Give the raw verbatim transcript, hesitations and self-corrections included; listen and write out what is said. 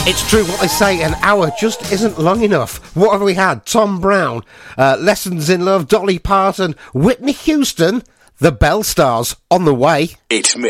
It's true what they say, an hour just isn't long enough. What have we had? Tom Brown, uh, Lessons in Love, Dolly Parton, Whitney Houston, the Bell Stars on the way. It's me.